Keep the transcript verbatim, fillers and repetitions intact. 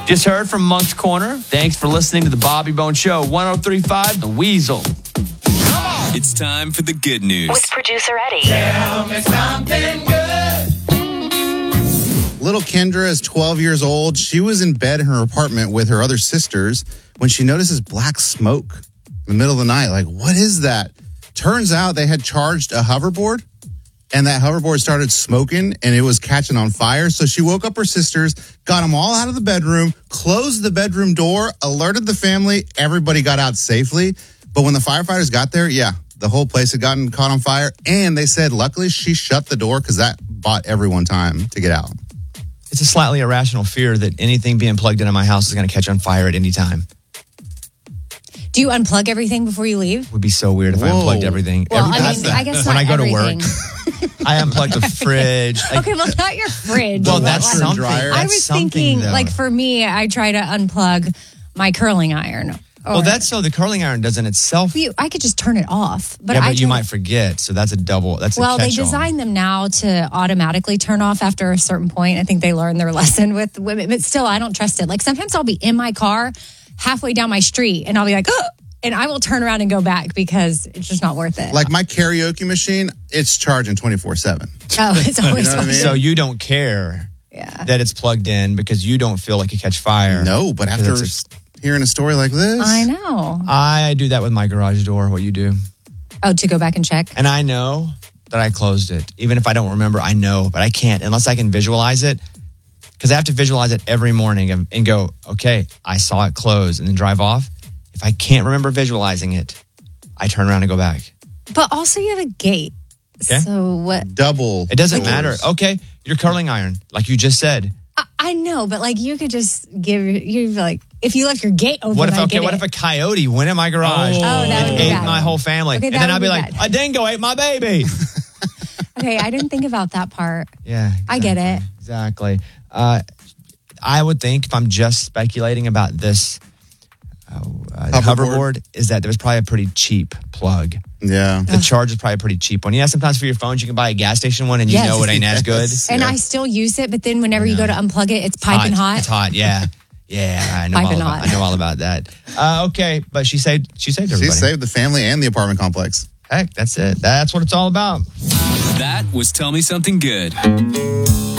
Just heard from Monk's Corner. Thanks for listening to the Bobby Bone Show. one oh three point five The Weasel. It's time for the good news. With producer Eddie. Tell me something good. Little Kendra is twelve years old. She was in bed in her apartment with her other sisters when she notices black smoke in the middle of the night. Like, what is that? Turns out they had charged a hoverboard, and that hoverboard started smoking, and it was catching on fire. So she woke up her sisters, got them all out of the bedroom, closed the bedroom door, alerted the family. Everybody got out safely. But when the firefighters got there, yeah, the whole place had gotten caught on fire. And they said, luckily, she shut the door because that bought everyone time to get out. It's a slightly irrational fear that anything being plugged into my house is going to catch on fire at any time. Do you unplug everything before you leave? It would be so weird if Whoa. I unplugged everything. Well, Every, I mean, I guess when not I go everything. to work, I unplug the fridge. Like, Okay, well, not your fridge. well, but that's like- something. dryer. That's I was something, thinking, though. like, for me, I try to unplug my curling iron. well, Or- that's so the curling iron doesn't itself. You, I could just turn it off. But yeah, I but you try- might forget. So that's a double. That's Well, a they catch-all. design them now to automatically turn off after a certain point. I think they learned their lesson with women, but still, I don't trust it. Like, sometimes I'll be in my car halfway down my street and I'll be like, oh, and I will turn around and go back because it's just not worth it. Like my karaoke machine, it's charging twenty-four seven. Oh, it's always You know what I mean? So you don't care Yeah. that it's plugged in because you don't feel like you catch fire. No, but after Because it's hearing a story like this, I know. I do that with my garage door. What you do, Oh, to go back and check. and I know that I closed it. Even if I don't remember, I know, but I can't unless I can visualize it. Because I have to visualize it every morning and, and go, okay, I saw it close, and then drive off. If I can't remember visualizing it, I turn around and go back. But also, you have a gate. Okay. So what? double. It doesn't doors. matter. Okay, your curling iron, like you just said. I, I know, but like you could just give you like if you left your gate open. What if I okay? get What it. if a coyote went in my garage Oh, that and would be ate bad. my whole family, Okay, and that then would I'd be be like, bad. a dingo ate my baby. Okay, I didn't think about that part. Yeah, I get it. Exactly. Uh, I would think if I'm just speculating about this uh, uh, Hoverboard. hoverboard, is that there was probably a pretty cheap plug. Yeah. The charge is probably a pretty cheap one. Yeah, sometimes for your phones you can buy a gas station one and you Yes. know it ain't as good. Yes. And Yeah. I still use it, but then whenever you go to unplug it, it's piping hot. It's hot. Yeah, yeah. I know. All Piping about, hot. I know all about that. Uh, okay, but she saved. She saved She everybody. saved the family and the apartment complex. Heck, that's it. That's what it's all about. That was Tell Me Something Good.